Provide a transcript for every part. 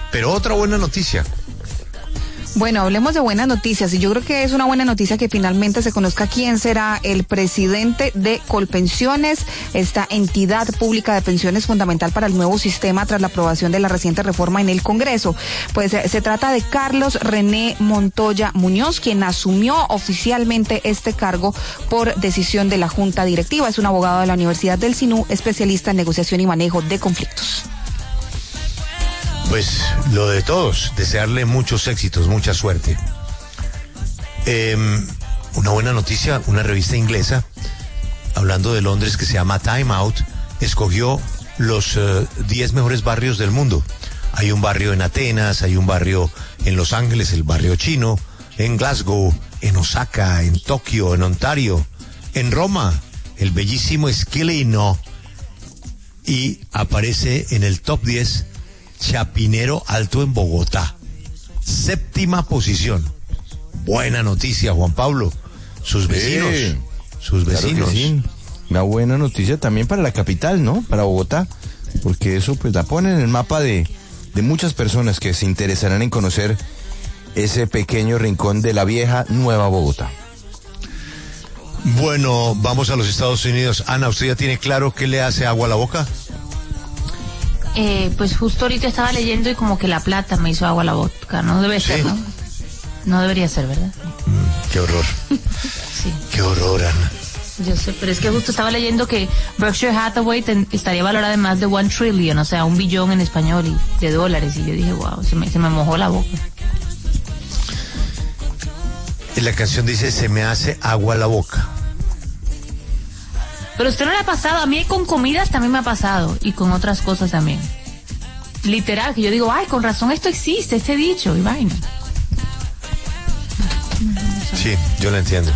Pero otra buena noticia. Bueno, hablemos de buenas noticias, y yo creo que es una buena noticia que finalmente se conozca quién será el presidente de Colpensiones, esta entidad pública de pensiones fundamental para el nuevo sistema tras la aprobación de la reciente reforma en el Congreso. Pues se trata de Carlos René Montoya Muñoz, quien asumió oficialmente este cargo por decisión de la Junta Directiva. Es un abogado de la Universidad del SINU, especialista en negociación y manejo de conflictos. Pues lo de todos, desearle muchos éxitos, mucha suerte. Una buena noticia, una revista inglesa, hablando de Londres, que se llama Time Out, escogió los 10 mejores barrios del mundo. Hay un barrio en Atenas, hay un barrio en Los Ángeles, el barrio chino, en Glasgow, en Osaka, en Tokio, en Ontario, en Roma, el bellísimo Esquilino, y aparece en el top 10 Chapinero Alto en Bogotá, 7ª posición. Buena noticia, Juan Pablo. Sus vecinos. Claro que sí. Una buena noticia también para la capital, ¿no? Para Bogotá, porque eso pues la pone en el mapa de muchas personas que se interesarán en conocer ese pequeño rincón de la vieja Nueva Bogotá. Bueno, vamos a los Estados Unidos. Ana, ¿usted ya tiene claro qué le hace agua a la boca? Pues justo ahorita estaba leyendo y como que la plata me hizo agua a la boca. No debe ser, ¿no? No debería ser, ¿verdad? Qué horror. Sí. Qué horror, Ana. Yo sé, pero es que justo estaba leyendo que Berkshire Hathaway estaría valorada en más de $1 trillion, o sea, 1 billón en español y de dólares. Y yo dije, wow, se me mojó la boca. Y la canción dice, se me hace agua la boca. Pero usted no le ha pasado, a mí con comidas también me ha pasado, y con otras cosas también. Literal, que yo digo, ay, con razón esto existe, este dicho, y vaina. Sí, yo la entiendo.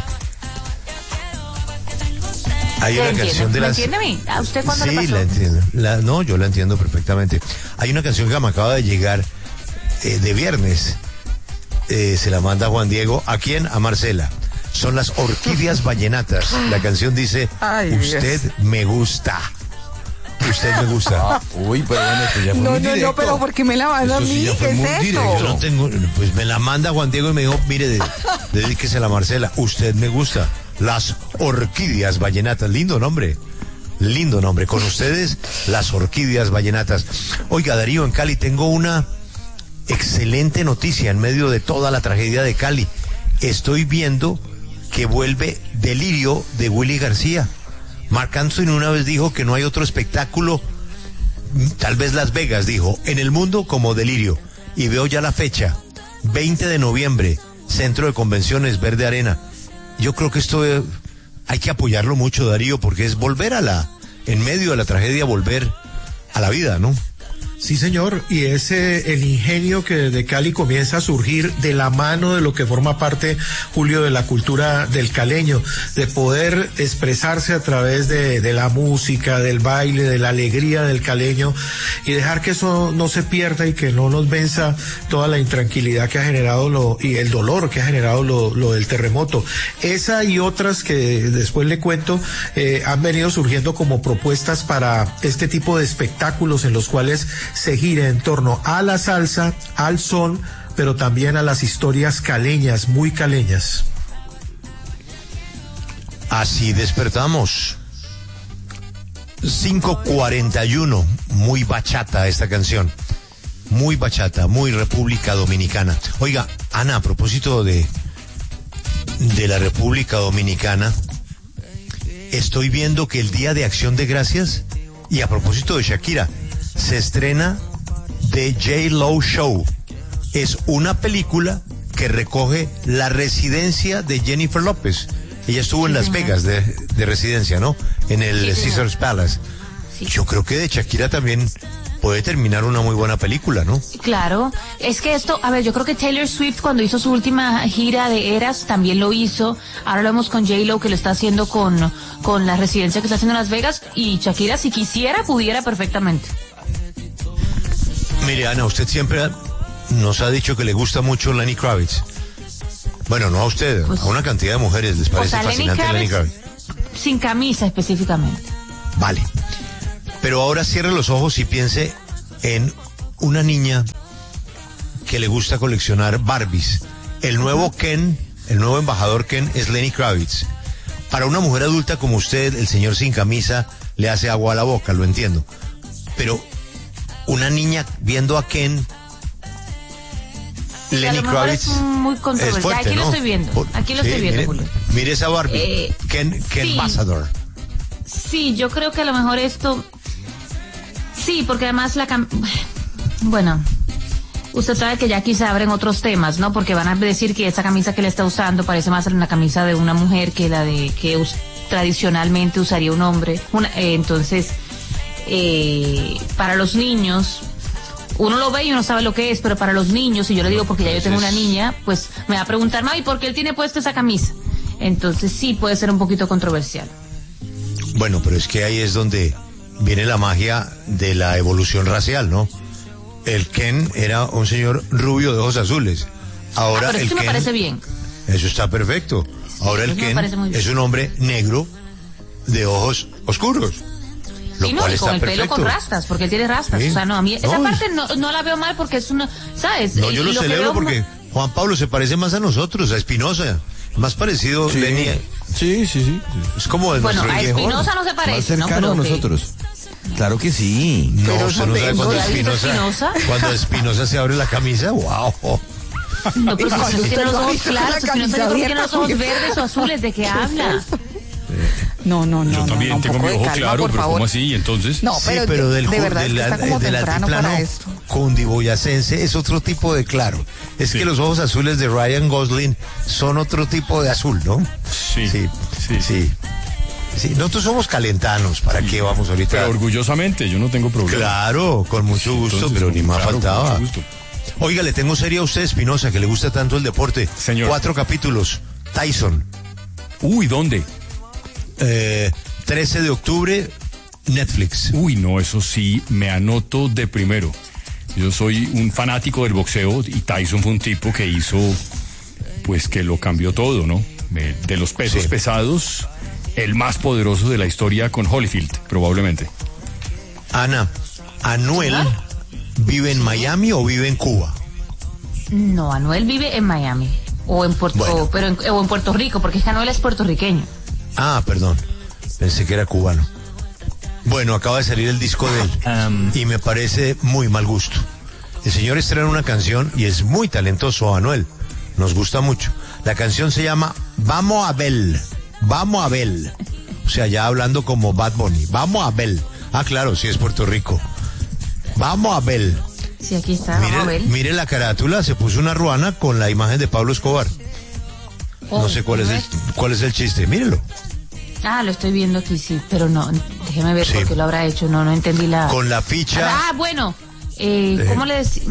Hay una canción de las... ¿Me entiende a mí? ¿A usted cuándo le pasó? Sí, la entiendo. No, yo la entiendo perfectamente. Hay una canción que me acaba de llegar de viernes. Se la manda Juan Diego. ¿A quién? A Marcela. Son las Orquídeas Vallenatas. La canción dice, usted me gusta. Usted me gusta. Uy, pero bueno, esto ya fue muy directo. No, pero ¿por qué me la manda a mí? Sí, ¿Qué es esto? Yo no tengo, pues me la manda Juan Diego y me dijo, mire, dedíquesela a Marcela. Usted me gusta. Las Orquídeas Vallenatas. Lindo nombre. Lindo nombre. Con ustedes, las Orquídeas Vallenatas. Oiga, Darío, en Cali tengo una excelente noticia en medio de toda la tragedia de Cali. Estoy viendo que vuelve Delirio de Willy García. Marc Anthony una vez dijo que no hay otro espectáculo, tal vez Las Vegas, dijo, en el mundo como Delirio. Y veo ya la fecha, 20 de noviembre, Centro de Convenciones Verde Arena. Yo creo que esto hay que apoyarlo mucho, Darío, porque es volver en medio de la tragedia, volver a la vida, ¿no? Sí, señor, y es el ingenio que desde Cali comienza a surgir de la mano de lo que forma parte, Julio, de la cultura del caleño, de poder expresarse a través de la música, del baile, de la alegría del caleño, y dejar que eso no se pierda y que no nos venza toda la intranquilidad que ha generado y el dolor que ha generado lo del terremoto. Esa y otras que después le cuento han venido surgiendo como propuestas para este tipo de espectáculos en los cuales se gira en torno a la salsa, al son, pero también a las historias caleñas, muy caleñas. Así despertamos. 5:41, muy bachata esta canción. Muy bachata, muy República Dominicana. Oiga, Ana, a propósito de la República Dominicana, estoy viendo que el Día de Acción de Gracias, y a propósito de Shakira, se estrena The J-Lo Show. Es una película que recoge la residencia de Jennifer López. Ella estuvo en Las Vegas de residencia, ¿no? En el Caesars Palace. Sí. Yo creo que de Shakira también puede terminar una muy buena película, ¿no? Claro, es que esto, a ver, yo creo que Taylor Swift cuando hizo su última gira de Eras también lo hizo. Ahora lo vemos con J-Lo que lo está haciendo con la residencia que está haciendo en Las Vegas, y Shakira si quisiera pudiera perfectamente. Mire, Ana, usted siempre nos ha dicho que le gusta mucho Lenny Kravitz. Bueno, no a usted, pues, a una cantidad de mujeres les parece fascinante Lenny Kravitz. Sin camisa específicamente. Vale. Pero ahora cierre los ojos y piense en una niña que le gusta coleccionar Barbies. El nuevo Ken, el nuevo embajador Ken es Lenny Kravitz. Para una mujer adulta como usted, el señor sin camisa le hace agua a la boca, lo entiendo. Pero una niña viendo a Ken, Lenny Kravitz, es muy controversial. fuerte, Aquí ¿no? lo estoy viendo. Aquí lo estoy viendo, mire, Julio. Mire esa Barbie. Ken sí. Ambassador. Sí, yo creo que a lo mejor esto... Sí, porque además bueno, usted sabe que ya aquí se abren otros temas, ¿no? Porque van a decir que esa camisa que le está usando parece más una camisa de una mujer que la de que tradicionalmente usaría un hombre. Entonces, para los niños, uno lo ve y uno sabe lo que es, pero para los niños, y yo le digo porque ya yo tengo una niña, pues me va a preguntar, mami, ¿por qué él tiene puesta esa camisa? Entonces sí puede ser un poquito controversial. Bueno, pero es que ahí es donde viene la magia de la evolución racial, ¿no? El Ken era un señor rubio de ojos azules. Ahora pero el eso Ken, me parece bien. Eso está perfecto. Ahora el Ken es un hombre negro de ojos oscuros. Lo Sí, no, cual y con está el pelo perfecto. con rastas, porque él tiene rastas. Sí. O sea, no, a mí esa No, parte no la veo mal porque es una, ¿sabes? No, yo lo que celebro veo porque Juan Pablo se parece más a nosotros, a Espinosa. Más parecido, Sí. Lenny. Sí. Es como de Bueno, nuestro a viejo. Espinosa no se Más parece, ¿no? cercano Pero a nosotros. Claro que sí. No, Pero usted son no de- sabe cuando ¿no la ha visto Espinosa, Espinosa? cuando Espinosa se abre la camisa, wow. No, pero si Cuando Espinosa usted tiene los lo ojos dice con claros, la Espinosa camisa tiene abierta, los ojos Julio. verdes o azules, ¿de qué habla? No, Yo también un tengo poco mi de ojo calma, claro, por pero favor. ¿cómo así? ¿Y entonces? No, Sí, pero de verdad es que está como del temprano altiplano para esto. cundiboyacense es otro tipo de claro. Es Sí. que los ojos azules de Ryan Gosling son otro tipo de azul, ¿no? Sí. Sí, nosotros somos calentanos, ¿para qué vamos ahorita? Pero orgullosamente, yo no tengo problema. Claro, con mucho gusto, Entonces, pero ni más claro, con faltaba. mucho gusto. Oiga, le tengo serie a usted, Espinosa, que le gusta tanto el deporte. Señor. 4 capítulos. Tyson, Uy, ¿dónde? 13 de octubre, Netflix. Uy, no, eso sí, me anoto de primero. Yo soy un fanático del boxeo y Tyson fue un tipo que hizo, pues que lo cambió todo, ¿no? De los pesos Sí. pesados, el más poderoso de la historia con Holyfield, probablemente. Ana, ¿Anuel vive en Miami o vive en Cuba? No, Anuel vive en Miami. O en Puerto, Bueno. o en Puerto Rico, porque es que Anuel es puertorriqueño. Ah, perdón. Pensé que era cubano. Bueno, acaba de salir el disco de él y me parece muy mal gusto. El señor estrena una canción y es muy talentoso, Anuel. Nos gusta mucho. La canción se llama Vamos a Bel. Vamos a Bel. O sea, ya hablando como Bad Bunny. Vamos a Bel. Ah, claro, sí es Puerto Rico. Vamos a Bel. Sí, aquí está, vamos a ver. Mire la carátula, se puso una ruana con la imagen de Pablo Escobar. No sé cuál es el chiste, mírelo. Ah, lo estoy viendo aquí, sí, pero no, déjeme ver Sí. por qué lo habrá hecho, no entendí la... Con la ficha. Ah, bueno, ¿cómo le decía?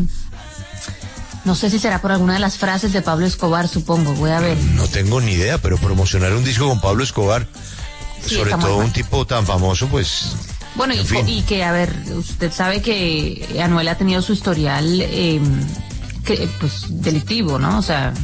No sé si será por alguna de las frases de Pablo Escobar, supongo, voy a ver. No tengo ni idea, pero promocionar un disco con Pablo Escobar, Sí, sobre está muy todo mal. un tipo tan famoso, pues... Bueno, en fin. y que, a ver, usted sabe que Anuel ha tenido su historial, pues, delictivo, ¿no? O sea...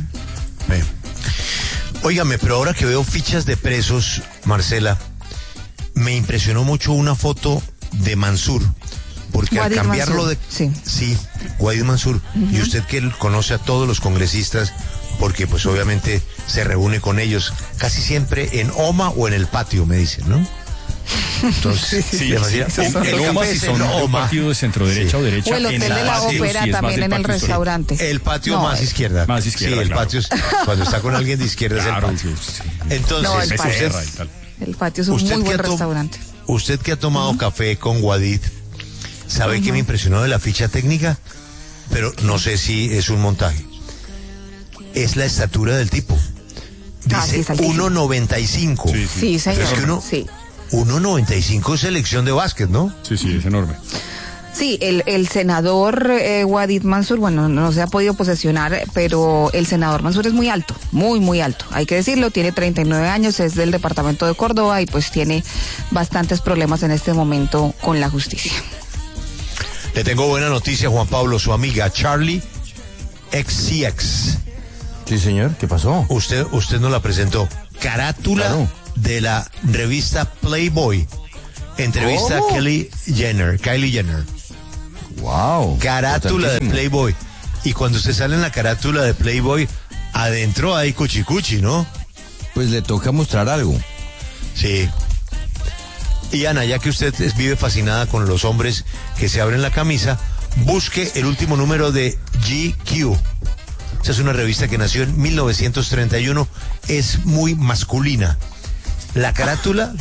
Óigame, pero ahora que veo fichas de presos, Marcela, me impresionó mucho una foto de Mansur, porque Guadir al cambiarlo Mansur, de... sí. Guadir Mansur, y usted que conoce a todos los congresistas, porque pues obviamente se reúne con ellos casi siempre en OMA o en el patio, me dicen, ¿no? Entonces, Sí, demasiado- en el OMA, café si es son en de un OMA. partido de centro derecha o derecha. O el hotel en de la patio, ópera sí, es más también del en el patio histórico. restaurante. El patio No, más izquierda. Más izquierda, Sí, el claro. patio es cuando está con alguien de izquierda Claro, es el patio. sí. Entonces, No, el patio. Becerra y tal. El patio es un Usted muy que buen ha tom- restaurante. usted que ha tomado café con Guadid, ¿sabe qué me impresionó de la ficha técnica? Pero no sé si es un montaje. Es la estatura del tipo. Sí, Dice es altísimo. 1.95. Sí, Sí, señor. Es que uno- Sí. 1.95 es selección de básquet, ¿no? Sí, es enorme. Sí, el senador Guadir Mansur, bueno, no se ha podido posesionar, pero el senador Mansur es muy alto, muy, muy alto. Hay que decirlo, tiene 39 años, es del departamento de Córdoba y pues tiene bastantes problemas en este momento con la justicia. Le tengo buena noticia, Juan Pablo, su amiga Charlie XCX. Sí, señor, ¿qué pasó? Usted nos la presentó. Carátula Claro. de la revista Playboy. Entrevista a ¿Cómo? Kylie Jenner. Wow. Carátula de importantísimo. Playboy. Y cuando usted sale en la carátula de Playboy, adentro hay cuchicuchi, ¿no? Pues le toca mostrar algo. Sí. Y Ana, ya que usted vive fascinada con los hombres que se abren la camisa, busque el último número de GQ. Esa es una revista que nació en 1931, es muy masculina. La carátula,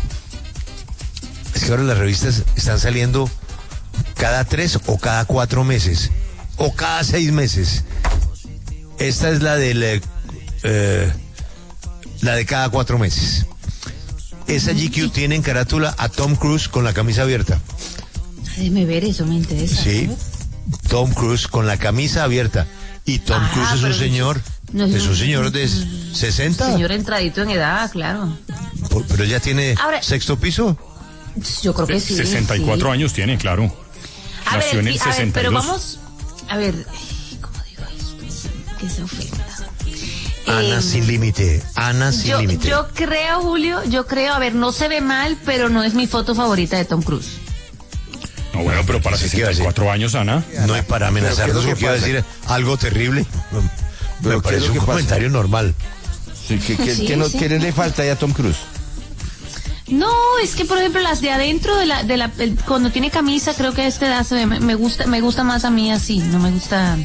es que ahora las revistas están saliendo cada 3 o cada 4 meses, o cada 6 meses. Esta es la de cada 4 meses. Esa GQ tiene en carátula a Tom Cruise con la camisa abierta. Déjeme ver, eso me interesa. Sí, Tom Cruise con la camisa abierta. Y Tom Cruise es un señor, es un señor de 60. Señor entradito en edad, claro. Pero ya tiene Ahora, sexto piso. Yo creo que sí. 64 años tiene, claro. Nació en el 62. Pero vamos, a ver, ¿cómo digo esto? Que se ofenda. Ana sin límite, Ana sin límite. Yo creo, Julio, a ver, no se ve mal, pero no es mi foto favorita de Tom Cruise. No, bueno, pero para 64 años, Ana. No es para amenazarnos porque iba a decir algo terrible. Me parece un comentario normal. Sí, ¿qué le falta ahí a Tom Cruise? No, es que por ejemplo las de adentro cuando tiene camisa, creo que a esta edad me gusta más a mí así, no me gusta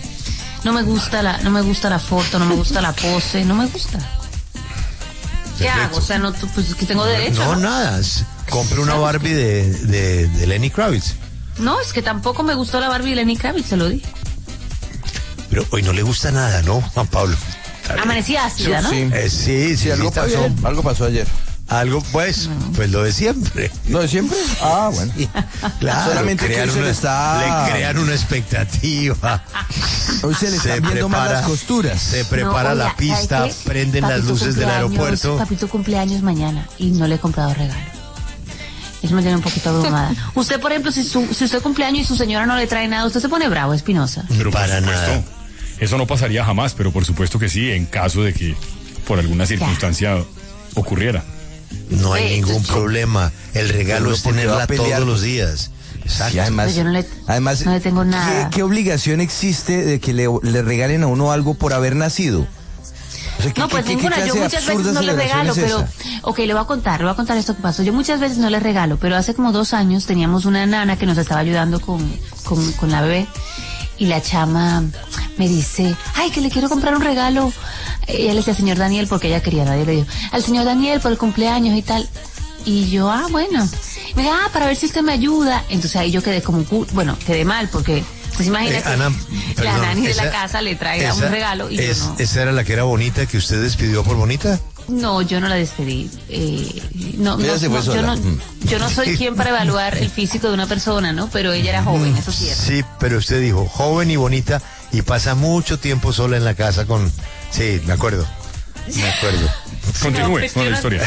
la foto, no me gusta la pose, no me gusta. ¿Qué hago? O sea, no, pues que tengo derecho. No, nada. Compre una Barbie de Lenny Kravitz. No, es que tampoco me gustó la Barbie de Lenny Kravitz, se lo di. Pero hoy no le gusta nada, ¿no, Juan Pablo? Amanecí ácida, ¿no? Sí, algo pasó ayer. Algo, pues lo de siempre. ¿Lo de siempre? Ah, bueno. Claro, solamente que hoy le crean una expectativa. Hoy se le están viendo más las costuras. Se prepara la pista, prenden las luces del aeropuerto. Papito cumpleaños mañana y no le he comprado regalo. Eso me tiene un poquito abrumada. Usted, por ejemplo, si usted cumpleaños y su señora no le trae nada, ¿usted se pone bravo, Espinosa? Pero para nada. Eso no pasaría jamás, pero por supuesto que sí, en caso de que por alguna circunstancia ocurriera. No hay ningún problema. El regalo es tenerla todos los días. Exacto. Y además, yo no le tengo nada. ¿Qué obligación existe de que le regalen a uno algo por haber nacido? O sea, no, pues ninguna. Yo muchas veces no le regalo, pero... Ok, le voy a contar esto que pasó. Yo muchas veces no le regalo, pero hace como 2 años teníamos una nana que nos estaba ayudando con la bebé. Y la chama me dice, ay, que le quiero comprar un regalo. Ella le decía al señor Daniel, porque ella quería, nadie le dijo, al señor Daniel por el cumpleaños y tal. Y yo, bueno. Me dijo, para ver si usted me ayuda. Entonces ahí yo quedé quedé mal, porque, pues imagínate, Ana, la nani de la casa le traiga un regalo y yo no. ¿Esa era la que era bonita, que usted despidió por bonita? No, yo no la despedí. Yo no soy quien para evaluar el físico de una persona, ¿no? Pero ella era joven, eso sí era. Sí, pero usted dijo joven y bonita y pasa mucho tiempo sola en la casa con... Sí, me acuerdo. Continúe con la historia.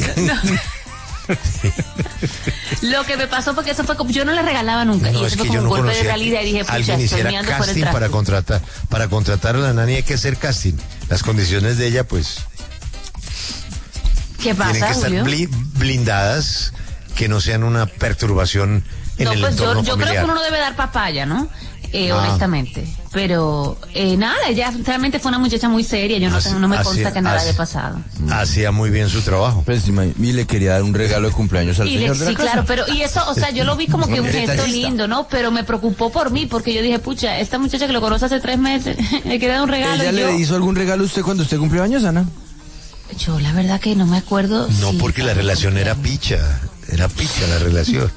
Lo que me pasó fue que eso fue como... Yo no le regalaba nunca. Y eso fue como un golpe de realidad y dije, pucha, estoy mirando por el traste. Para contratar a la nani hay que hacer casting. Las condiciones de ella, pues... ¿Qué pasa, tienen que Julio? estar blindadas, que no sean una perturbación en el entorno yo familiar. creo que uno debe dar papaya, ¿no? Honestamente. Pero nada, ella realmente fue una muchacha muy seria. Yo no me consta que nada haya pasado. Hacía muy bien su trabajo. Pues, y le quería dar un regalo de cumpleaños al señor de la casa. Claro, pero y eso, o sea, yo lo vi como que un gesto lindo, ¿no? Pero me preocupó por mí, porque yo dije, pucha, esta muchacha que lo conoce hace 3 meses, le quiere dar un regalo. ¿Ella le hizo algún regalo a usted cuando usted cumplió años, Ana? Yo la verdad que no me acuerdo. No, porque la relación era picha la relación.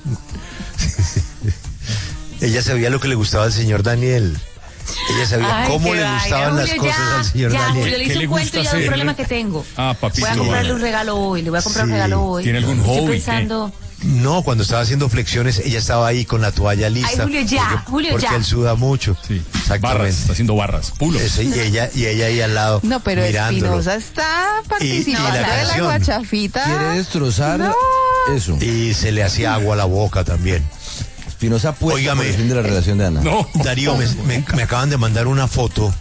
Ella sabía lo que le gustaba al señor Daniel. Ella sabía cómo le gustaban las cosas al señor Daniel. Julio, le hice un cuento y ya un problema que tengo. Papito. Voy a comprarle un regalo hoy, le voy a comprar un regalo hoy. ¿Tiene algún hobby? Estoy pensando... No, cuando estaba haciendo flexiones, ella estaba ahí con la toalla lista. Ay, Julio, porque él suda mucho. Sí. Exactamente. Barras, está haciendo barras, pulos. Y ella ahí al lado. No, pero mirándolo. Espinosa está participando de la canción. guachafita. Quiere destrozar eso. Y se le hacía agua a la boca también. Espinosa apuesta por el fin de la relación de Ana. No. Darío, me acaban de mandar una foto.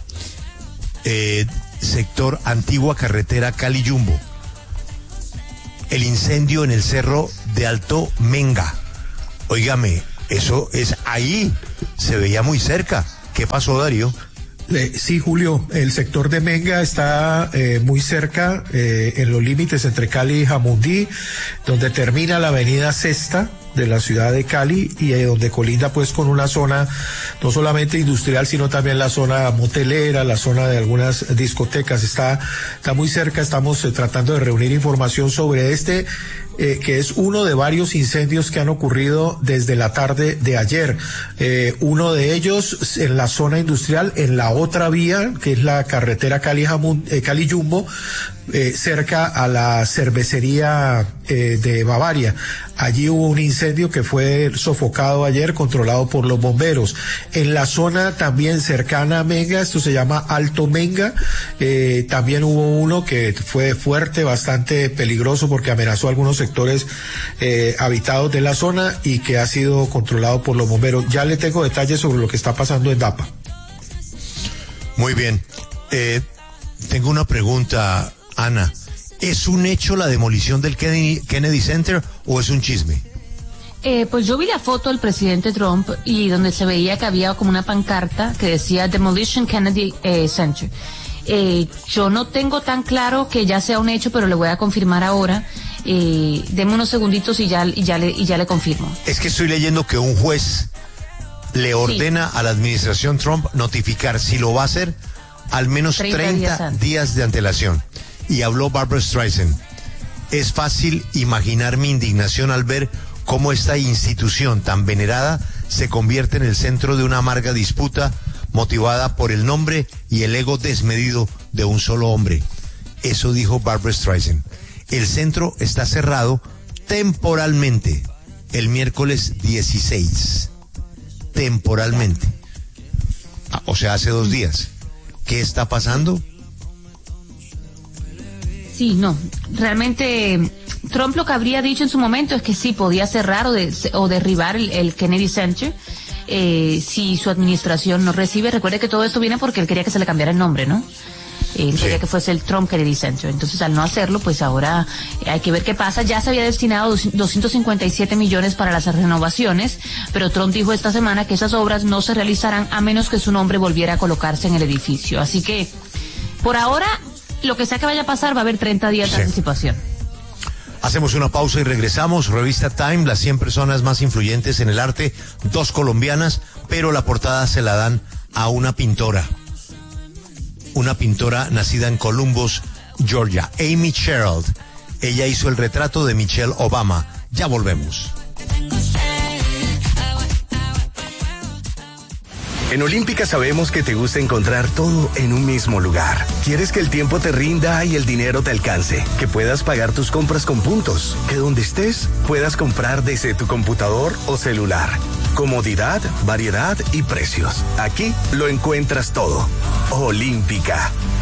Sector Antigua Carretera Cali-Yumbo. El incendio en el cerro de Alto Menga. Óigame, eso es ahí. Se veía muy cerca. ¿Qué pasó, Darío? Sí, Julio, el sector de Menga está muy cerca, en los límites entre Cali y Jamundí, donde termina la avenida Sexta de la ciudad de Cali y donde colinda pues con una zona no solamente industrial sino también la zona motelera, la zona de algunas discotecas. Está muy cerca. Estamos tratando de reunir información sobre que es uno de varios incendios que han ocurrido desde la tarde de ayer. Uno de ellos en la zona industrial, en la otra vía, que es la carretera Cali-Jumbo, cerca a la cervecería de Bavaria. Allí hubo un incendio que fue sofocado ayer, controlado por los bomberos. En la zona también cercana a Menga, esto se llama Alto Menga, también hubo uno que fue fuerte, bastante peligroso porque amenazó algunos sectores habitados de la zona y que ha sido controlado por los bomberos. Ya le tengo detalles sobre lo que está pasando en Dapa. Muy bien. Tengo una pregunta, Ana. ¿Es un hecho la demolición del Kennedy Center o es un chisme? Pues yo vi la foto del presidente Trump y donde se veía que había como una pancarta que decía Demolition Kennedy Center. Yo no tengo tan claro que ya sea un hecho, pero le voy a confirmar ahora. Deme unos segunditos y ya le confirmo. Es que estoy leyendo que un juez le ordena a la administración Trump notificar, si lo va a hacer, al menos 30 días de antelación. Y habló Barbra Streisand. Es fácil imaginar mi indignación al ver cómo esta institución tan venerada se convierte en el centro de una amarga disputa motivada por el nombre y el ego desmedido de un solo hombre. Eso dijo Barbra Streisand. El centro está cerrado temporalmente el miércoles 16. Temporalmente. O sea, hace 2 días. ¿Qué está pasando? Sí, no, realmente Trump lo que habría dicho en su momento es que sí podía cerrar o derribar el Kennedy Center si su administración no recibe. Recuerde que todo esto viene porque él quería que se le cambiara el nombre, ¿no? Él quería que fuese el Trump Kennedy Center. Entonces, al no hacerlo, pues ahora hay que ver qué pasa. Ya se había destinado 257 millones para las renovaciones, pero Trump dijo esta semana que esas obras no se realizarán a menos que su nombre volviera a colocarse en el edificio. Así que, por ahora, lo que sea que vaya a pasar, va a haber 30 días de anticipación. Hacemos una pausa y regresamos. Revista Time, las 100 personas más influyentes en el arte, 2 colombianas, pero la portada se la dan a una pintora nacida en Columbus, Georgia, Amy Sherald. Ella hizo el retrato de Michelle Obama. Ya volvemos. En Olímpica sabemos que te gusta encontrar todo en un mismo lugar. Quieres que el tiempo te rinda y el dinero te alcance, que puedas pagar tus compras con puntos, que donde estés puedas comprar desde tu computador o celular. Comodidad, variedad y precios. Aquí lo encuentras todo. Olímpica.